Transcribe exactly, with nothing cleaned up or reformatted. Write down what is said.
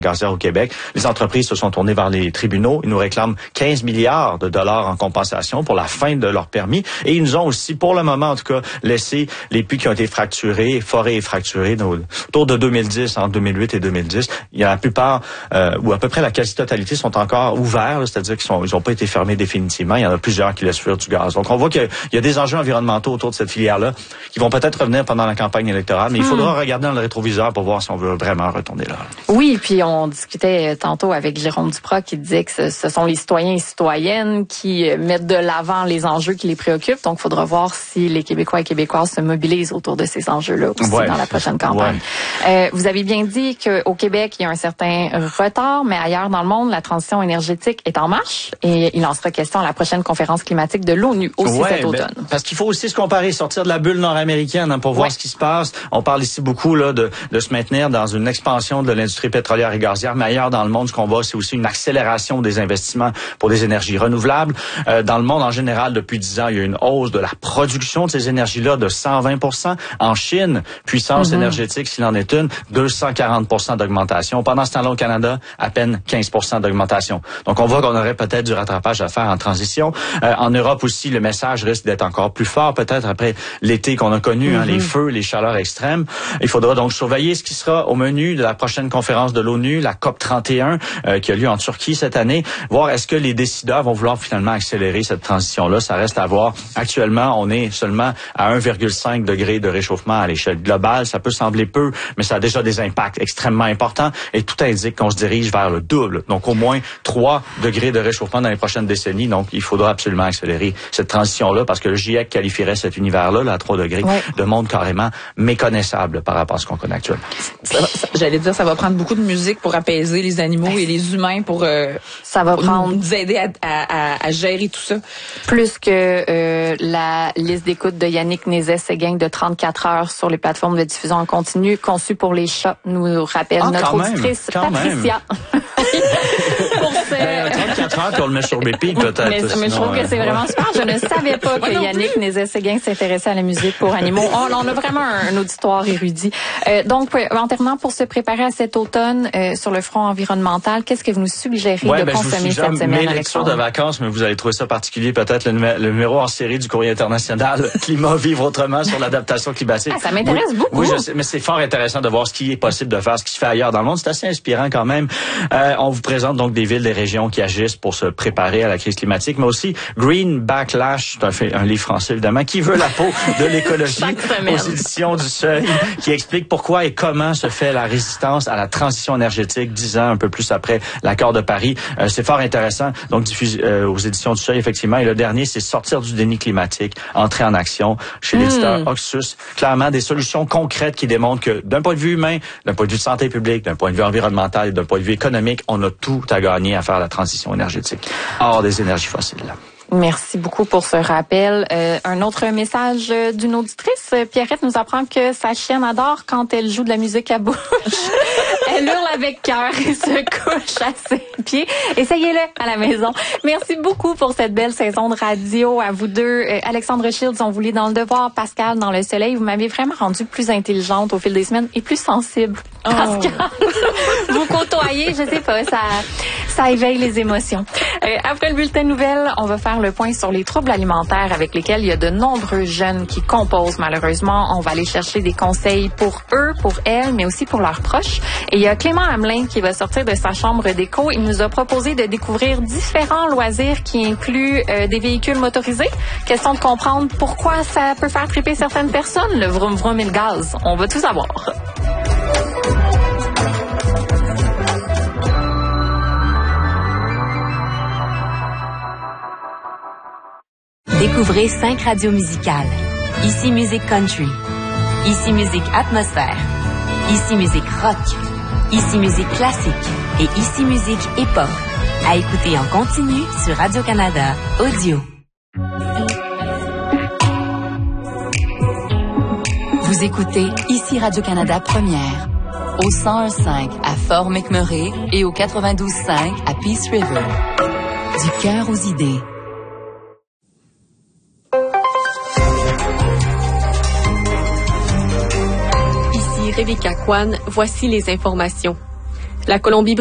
gazière au Québec. Les entreprises se sont tournées vers les tribunaux. Ils nous réclament quinze milliards de dollars en compensation pour la fin de leur permis. Et ils nous ont aussi, pour le moment en tout cas, laissé les puits qui ont été fracturés, forêts et fracturés, autour de deux mille dix, entre deux mille huit et deux mille dix. Il y a la plupart, euh, ou à peu près la quasi-totalité, sont encore ouverts, là, c'est-à-dire qu'ils sont, ils n'ont pas été fermés définitivement. Il y en a plusieurs qui laissent fuir du gaz. Donc on voit qu'il y a des enjeux environnementaux autour de cette filière-là qui vont peut-être revenir pendant la campagne électorale, mais hmm. il faudra regarder dans le rétroviseur pour voir si on veut vraiment retourner là. Oui, puis on discutait tantôt avec Jérôme Duprat qui disait que ce, ce sont les citoyens et citoyennes qui mettent de l'avant les enjeux qui les préoccupent. Donc, il faudra voir si les Québécois et Québécoises se mobilisent autour de ces enjeux-là aussi ouais. dans la prochaine campagne. Ouais. Euh, vous avez bien dit qu'au Québec, il y a un certain retard, mais ailleurs dans le monde, la transition énergétique est en marche et il en sera question à la prochaine conférence climatique de l'ONU aussi ouais, cet automne. Ben, parce qu'il faut aussi se comparer, sortir de la bulle nord-américaine hein, pour ouais. voir ce qui se passe. On parle ici beaucoup là de, de se maintenir dans une expansion de l'industrie pétrolière et gazière, mais ailleurs dans le monde, ce qu'on voit, c'est aussi une accélération des investissements pour des énergies renouvelables. Euh, dans le monde en général, depuis dix ans, il y a une hausse de la production de ces énergies-là de cent vingt pour cent. En Chine, puissance mm-hmm. énergétique, s'il en est une, deux cent quarante pour cent d'augmentation. Pendant ce temps-là, au Canada, à peine quinze pour cent d'augmentation. Donc, on voit qu'on aurait peut-être du rattrapage à faire en transition. Euh, en Europe aussi, le message risque d'être encore plus fort, peut-être après l'été qu'on a connu, mm-hmm. hein, les feux, les chaleurs extrêmes. Il faudra donc surveiller ce qui sera au menu de la prochaine conférence de l'ONU, la COP trente et un, euh, qui a lieu en Turquie cette année. Voir est-ce que les décideurs vont vouloir finalement accélérer cette transition-là. Ça reste à voir. Actuellement, on est seulement à un virgule cinq degré de réchauffement à l'échelle globale. Ça peut sembler peu, mais ça a déjà des impacts extrêmement importants et tout indique qu'on se dirige vers le double. Donc, au moins trois degrés de réchauffement dans les prochaines décennies. Donc, il faudra absolument accélérer cette transition-là parce que le GIEC qualifierait cet univers-là, là, à trois degrés, ouais. de monde carrément méconnaissable par rapport à ce qu'on connaît actuellement. Ça, ça, j'allais dire, ça va prendre beaucoup de musique pour apaiser les animaux et les humains pour, euh, ça va pour prendre nous aider à, à, à, à gérer tout ça. Plus que euh, la liste d'écoute de Yannick Nézet-Séguin de trente-quatre heures sur les plateformes de diffusion en continu conçues pour les chats, nous rappelle ah, notre auditrice même, Patricia. Pour ce... euh, trente-quatre heures qu'on le met sur B P peut-être. Mais, mais je trouve que c'est vraiment super. Je ne savais pas que Yannick Nézet-Séguin s'intéressait à la musique pour animaux. Oh, on a vraiment un, un auditoire érudit. Euh, donc, en terminant, pour se préparer à cet automne euh, sur le front environnemental, qu'est-ce que vous nous suggérez ouais, de ben, consommer cette semaine, mes lectures de vacances, mais vous allez trouver ça particulier, peut-être le, numé- le numéro en série du Courrier international, Climat, vivre autrement sur l'adaptation climatique. Ah, ça m'intéresse oui, beaucoup. Oui, je sais, mais c'est fort intéressant de voir ce qui est possible de faire, ce qui se fait ailleurs dans le monde. C'est assez inspirant quand même. Euh, on vous présente donc des villes, des régions qui agissent pour se préparer à la crise climatique, mais aussi Green Backlash, c'est un, un livre français évidemment, qui veut la peau de l'écologie aux éditions du Seuil, qui explique pourquoi et comment se fait la résistance à la transition énergétique dix ans un peu plus après l'accord de Paris. Euh, c'est fort intéressant, donc diffusé euh, aux éditions du Seuil effectivement. Et le dernier, c'est Sortir du déni climatique, entrer en action chez mmh. l'éditeur Oxus. Clairement, des solutions concrètes qui démontrent que d'un point de vue humain, d'un point de vue de santé publique, d'un point de vue environnemental et d'un point de vue économique, on a tout à gagner à faire la transition énergétique hors des énergies fossiles. Merci beaucoup pour ce rappel. Euh, un autre message d'une auditrice. Pierrette nous apprend que sa chienne adore quand elle joue de la musique à bouche. Elle hurle avec cœur et se couche à ses pieds. Essayez-le à la maison. Merci beaucoup pour cette belle saison de radio à vous deux. Euh, Alexandre Shields, on vous lit dans Le Devoir, Pascal dans Le Soleil. Vous m'avez vraiment rendue plus intelligente au fil des semaines et plus sensible. Oh. Pascal, vous côtoyez, je sais pas, ça, ça éveille les émotions. Euh, après le bulletin de nouvelles, on va faire le point sur les troubles alimentaires avec lesquels il y a de nombreux jeunes qui composent malheureusement. On va aller chercher des conseils pour eux, pour elles, mais aussi pour leurs proches. Et il y a Clément Hamelin qui va sortir de sa chambre d'écho. Il nous a proposé de découvrir différents loisirs qui incluent euh, des véhicules motorisés. Question de comprendre pourquoi ça peut faire triper certaines personnes, le vroom vroom et le gaz. On va tout savoir. Découvrez cinq radios musicales. Ici Musique Country. Ici Musique Atmosphère. Ici Musique Rock. Ici Musique Classique. Et Ici Musique Hip-Hop. À écouter en continu sur Radio-Canada Audio. Vous écoutez Ici Radio-Canada Première. Au cent un virgule cinq à Fort McMurray et au quatre-vingt-douze virgule cinq à Peace River. Du cœur aux idées. Rebecca Kwan, voici les informations. La Colombie